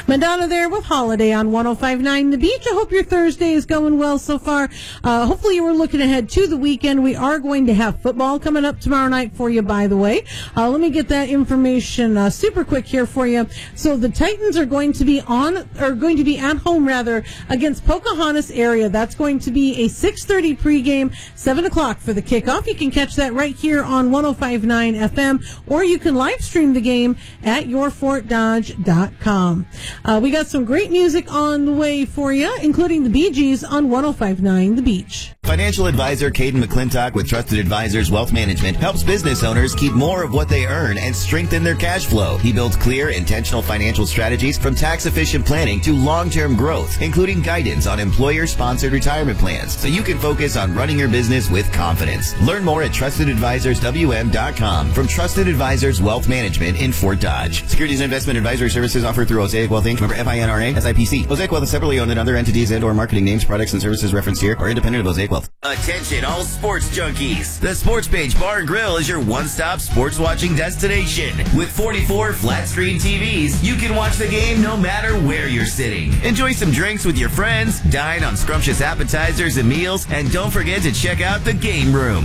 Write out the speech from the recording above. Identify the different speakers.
Speaker 1: Madonna there with Holiday on 105.9 The Beach. I hope your Thursday is going well so far. Hopefully you were looking ahead to the weekend. We are going to have football coming up tomorrow night for you, by the way. Let me get that information super quick here for you. So the Titans are going to be at home against Pocahontas area. That's going to be a 6:30 pregame, 7 o'clock for the kickoff. You can catch that right here on 105.9 FM, or you can live stream the game at yourfortdodge.com. We got some great music on the way for you, including the Bee Gees on 105.9 The Beach.
Speaker 2: Financial advisor Caden McClintock with Trusted Advisors Wealth Management helps business owners keep more of what they earn and strengthen their cash flow. He builds clear, intentional financial strategies from tax-efficient planning to long-term growth, including guidance on employer-sponsored retirement plans, so you can focus on running your business with confidence. Learn more at TrustedAdvisorsWM.com from Trusted Advisors Wealth Management in Fort Dodge. Securities and investment advisory services offered through Osaic Wealth Inc. Member FINRA, SIPC. Osaic Wealth is separately owned, and other entities and/or marketing names, products, and services referenced here are independent of Osaic Wealth. Attention all sports junkies. The Sports Page Bar and Grill is your one-stop sports watching destination. With 44 flat-screen TVs, you can watch the game no matter where you're sitting. Enjoy some drinks with your friends, dine on scrumptious appetizers and meals, and don't forget to check out the game room.